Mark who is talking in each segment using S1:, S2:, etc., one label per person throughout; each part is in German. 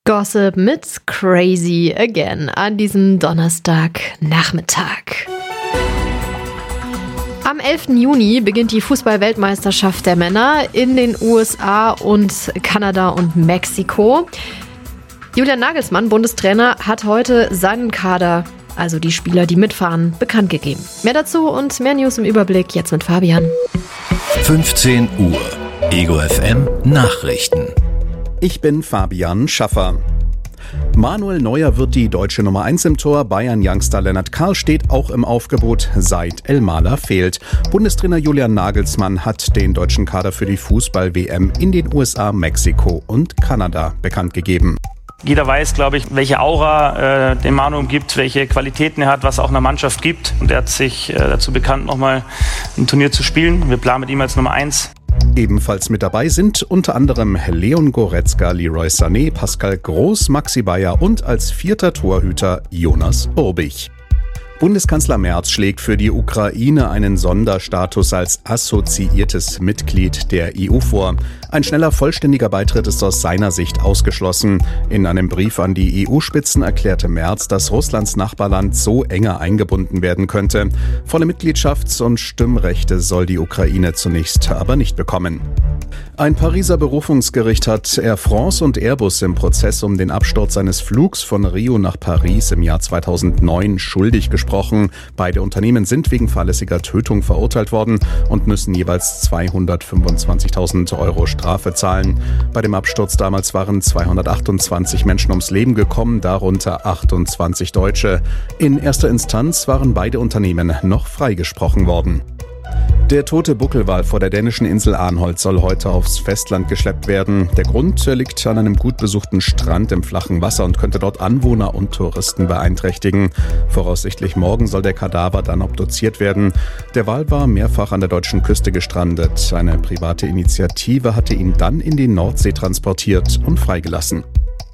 S1: Gossip mit Crazy Again an diesem Donnerstagnachmittag. Am 11. Juni beginnt die Fußball-Weltmeisterschaft der Männer in den USA und Kanada und Mexiko. Julian Nagelsmann, Bundestrainer, hat heute seinen Kader, also die Spieler, die mitfahren, bekannt gegeben. Mehr dazu und mehr News im Überblick jetzt mit Fabian.
S2: 15 Uhr. Ego FM Nachrichten.
S3: Ich bin Fabian Schaffer. Manuel Neuer wird die deutsche Nummer 1 im Tor. Bayern-Youngster Lennart Karl steht auch im Aufgebot, seit Elmaler fehlt. Bundestrainer Julian Nagelsmann hat den deutschen Kader für die Fußball-WM in den USA, Mexiko und Kanada bekannt gegeben.
S4: Jeder weiß, glaube ich, welche Aura dem Manu gibt, welche Qualitäten er hat, was auch einer Mannschaft gibt. Und er hat sich dazu bekannt, nochmal ein Turnier zu spielen. Wir planen mit ihm als Nummer 1.
S3: Ebenfalls mit dabei sind unter anderem Leon Goretzka, Leroy Sané, Pascal Groß, Maxi Bayer und als 4. Torhüter Jonas Urbich. Bundeskanzler Merz schlägt für die Ukraine einen Sonderstatus als assoziiertes Mitglied der EU vor. Ein schneller vollständiger Beitritt ist aus seiner Sicht ausgeschlossen. In einem Brief an die EU-Spitzen erklärte Merz, dass Russlands Nachbarland so enger eingebunden werden könnte. Volle Mitgliedschafts- und Stimmrechte soll die Ukraine zunächst aber nicht bekommen. Ein Pariser Berufungsgericht hat Air France und Airbus im Prozess um den Absturz eines Flugs von Rio nach Paris im Jahr 2009 schuldig gesprochen. Beide Unternehmen sind wegen fahrlässiger Tötung verurteilt worden und müssen jeweils 225.000 Euro Strafe zahlen. Bei dem Absturz damals waren 228 Menschen ums Leben gekommen, darunter 28 Deutsche. In erster Instanz waren beide Unternehmen noch freigesprochen worden. Der tote Buckelwal vor der dänischen Insel Arnholt soll heute aufs Festland geschleppt werden. Der Grund liegt an einem gut besuchten Strand im flachen Wasser und könnte dort Anwohner und Touristen beeinträchtigen. Voraussichtlich morgen soll der Kadaver dann obduziert werden. Der Wal war mehrfach an der deutschen Küste gestrandet. Eine private Initiative hatte ihn dann in die Nordsee transportiert und freigelassen.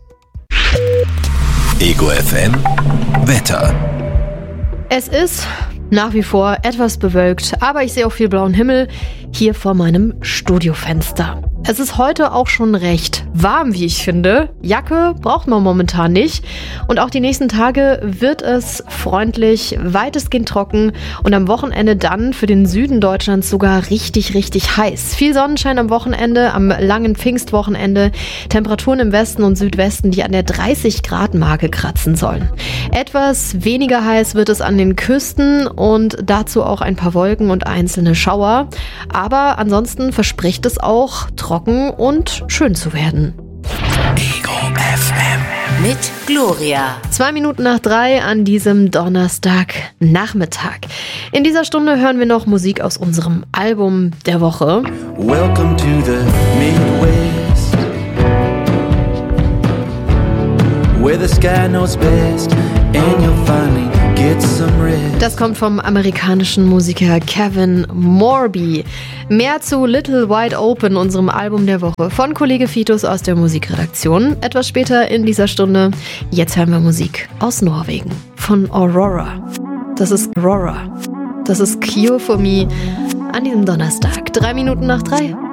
S2: Ego FM Wetter.
S1: Es ist nach wie vor etwas bewölkt, aber ich sehe auch viel blauen Himmel hier vor meinem Studiofenster. Es ist heute auch schon recht warm, wie ich finde. Jacke braucht man momentan nicht. Und auch die nächsten Tage wird es freundlich, weitestgehend trocken und am Wochenende dann für den Süden Deutschlands sogar richtig, richtig heiß. Viel Sonnenschein am Wochenende, am langen Pfingstwochenende. Temperaturen im Westen und Südwesten, die an der 30-Grad-Marke kratzen sollen. Etwas weniger heiß wird es an den Küsten und dazu auch ein paar Wolken und einzelne Schauer. Aber ansonsten verspricht es auch trocken und schön zu werden.
S2: Ego FM
S5: mit Gloria.
S1: 2 Minuten nach 3 an diesem Donnerstagnachmittag. In dieser Stunde hören wir noch Musik aus unserem Album der Woche.
S6: Welcome to the Midwest, where the sky knows best and you'll finally get some rest.
S1: Das kommt vom amerikanischen Musiker Kevin Morby. Mehr zu Little Wide Open, unserem Album der Woche, von Kollege Fitus aus der Musikredaktion. Etwas später in dieser Stunde. Jetzt hören wir Musik aus Norwegen von Aurora. Das ist Aurora. Das ist Cure for Me an diesem Donnerstag. 3 Minuten nach 3.